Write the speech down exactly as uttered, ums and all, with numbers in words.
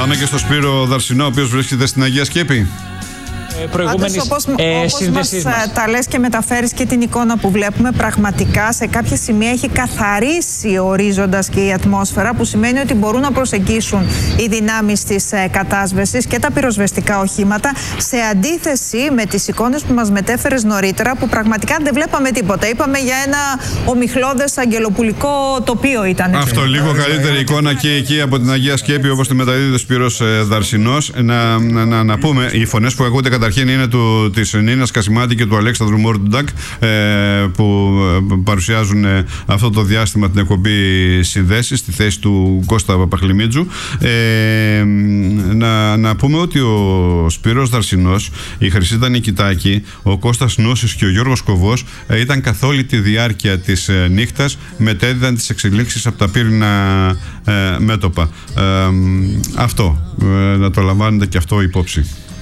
Πάμε και στο Σπύρο Δαρσινό, ο οποίος βρίσκεται στην Αγία Σκέπη. Προηγούμενης όπως, ε, όπως σύνδεσης μας, μας. τα λες και μεταφέρεις και την εικόνα που βλέπουμε, πραγματικά σε κάποια σημεία έχει καθαρίσει ο ορίζοντας και η ατμόσφαιρα, που σημαίνει ότι μπορούν να προσεγγίσουν οι δυνάμεις της ε, κατάσβεσης και τα πυροσβεστικά οχήματα, σε αντίθεση με τις εικόνες που μας μετέφερες νωρίτερα, που πραγματικά δεν βλέπαμε τίποτα. Είπαμε για ένα ομιχλώδες αγγελοπουλικό τοπίο ήταν. Αυτό, λίγο καλύτερη εικόνα και εκεί από την Αγία Σκέπη, όπως τη μεταδίδει ο Σπύρος ε, Δαρσινός. Να, να, να, να πούμε, οι φωνές που ακούγονται καταρχήν είναι του, της Νίνας Κασιμάτη και του Αλέξανδρου Μόρντουντακ, ε, που παρουσιάζουν ε, αυτό το διάστημα την εκπομπή Συνδέσεις στη θέση του Κώστα Παπαχλημίτζου. Ε, να, να πούμε ότι ο Σπύρος Δαρσινός, η Χρυσίτα Νικητάκη, ο Κώστας Νούσης και ο Γιώργος Κοβός ε, ήταν καθ' όλη τη διάρκεια της ε, νύχτας, μετέδιδαν τις εξελίξεις από τα πύρινα ε, μέτωπα. Ε, αυτό, ε, να το λαμβάνετε και αυτό υπόψη.